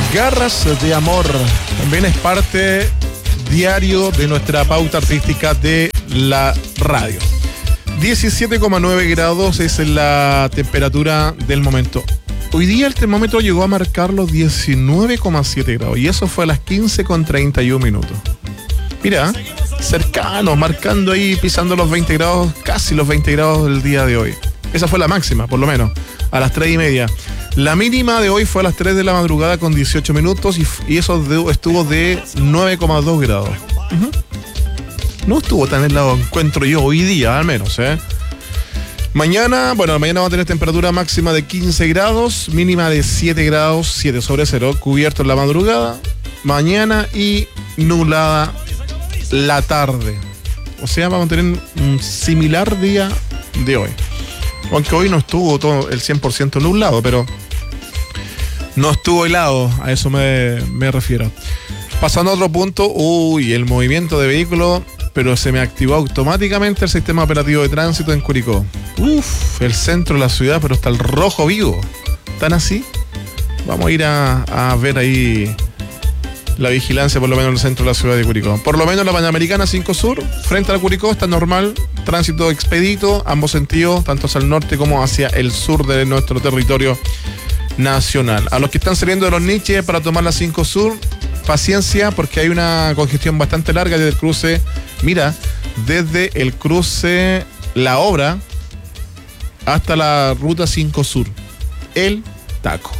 Garras de Amor también es parte diario de nuestra pauta artística de la radio. 17,9 grados es la temperatura del momento. Hoy día el termómetro llegó a marcar los 19,7 grados y eso fue a las 15,31 minutos. Mira, cercano, marcando ahí, pisando los 20 grados, casi los 20 grados del día de hoy. Esa fue la máxima, por lo menos, a las 3:30. La mínima de hoy fue a las 3 de la madrugada con 18 minutos y eso estuvo de 9,2 grados. No estuvo tan helado, encuentro yo, hoy día al menos, Mañana vamos a tener temperatura máxima de 15 grados, mínima de 7 grados, 7 sobre 0, cubierto en la madrugada, mañana y nublada la tarde. O sea, vamos a tener un similar día de hoy. Aunque hoy no estuvo todo el 100% nublado, pero no estuvo helado, a eso me refiero. Pasando a otro punto, el movimiento de vehículos, pero se me activó automáticamente el sistema operativo de tránsito en Curicó. El centro de la ciudad, pero está el rojo vivo. ¿Tan así? Vamos a ir a ver ahí la vigilancia, por lo menos en el centro de la ciudad de Curicó. Por lo menos la Panamericana 5 Sur, frente a la Curicó, está normal. Tránsito expedito, ambos sentidos, tanto hacia el norte como hacia el sur de nuestro territorio nacional. A los que están saliendo de los niches para tomar la 5 Sur, paciencia, porque hay una congestión bastante larga desde el cruce, desde el cruce La Obra hasta la ruta 5 Sur, el Taco.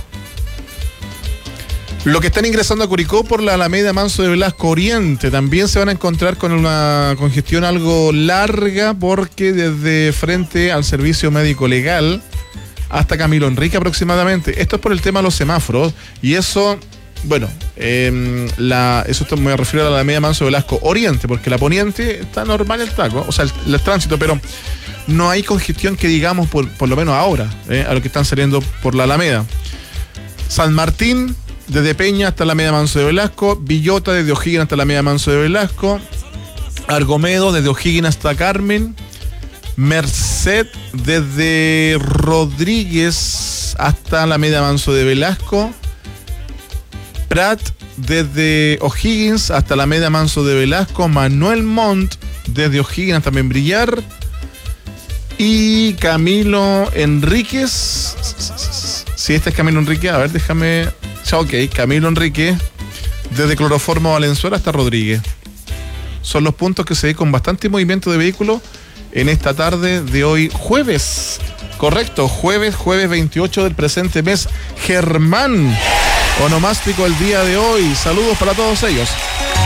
Los que están ingresando a Curicó por la Alameda Manso de Velasco Oriente también se van a encontrar con una congestión algo larga, porque desde frente al servicio médico legal hasta Camilo Enrique aproximadamente. Esto es por el tema de los semáforos y eso, eso me refiero a la Alameda Manso de Velasco Oriente, porque la Poniente está normal el taco, o sea, el tránsito, pero no hay congestión que digamos por lo menos ahora, a los que están saliendo por la Alameda. San Martín, desde Peña hasta la Alameda Manso de Velasco, Villota desde O'Higgins hasta la Alameda Manso de Velasco, Argomedo desde O'Higgins hasta Carmen, Merced desde Rodríguez hasta la Alameda Manso de Velasco, Prat desde O'Higgins hasta la Alameda Manso de Velasco, Manuel Montt desde O'Higgins hasta Membrillar y Camilo Enríquez. Si este es Camilo Enrique, a ver, déjame. Ok, Camilo Enrique desde Cloroformo Valenzuela hasta Rodríguez. Son los puntos que se ve con bastante movimiento de vehículos en esta tarde de hoy, jueves. Correcto, jueves 28 del presente mes. Germán, onomástico el día de hoy. Saludos para todos ellos.